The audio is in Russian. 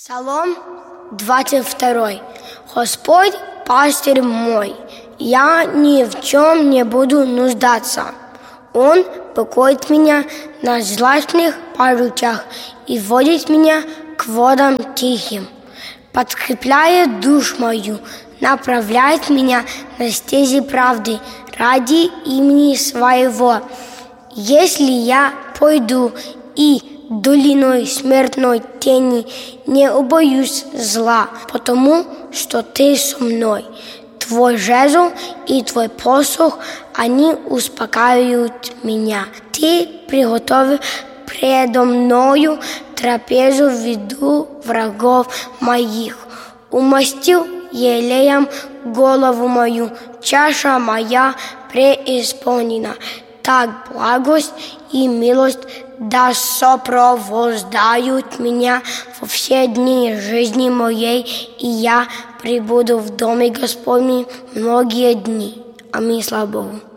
Псалом 22. Господь пастырь мой, я ни в чем не буду нуждаться. Он покоит меня на злачных пажитях и водит меня к водам тихим. Подкрепляет душу мою, направляет меня на стези правды ради имени своего. Если я пойду и долиной смертной тени, не убоюсь зла, потому что ты со мной. Твой жезл и твой посох, они успокаивают меня. Ты приготовил предо мною трапезу в виду врагов моих. Умастил елеем голову мою, чаша моя преисполнена. Так благость и милость да сопровождают меня во все дни жизни моей, и я пребуду в доме Господнем многие дни. Аминь. Слава Богу.